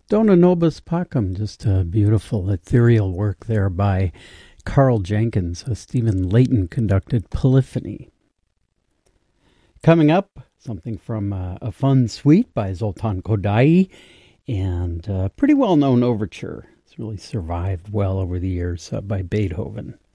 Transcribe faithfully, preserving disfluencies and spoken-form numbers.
Dona Nobis Pacem, just a beautiful ethereal work there by Carl Jenkins, a Stephen Layton conducted polyphony. Coming up, something from uh, a fun suite by Zoltan Kodaly, and a pretty well-known overture. It's really survived well over the years uh, by Beethoven.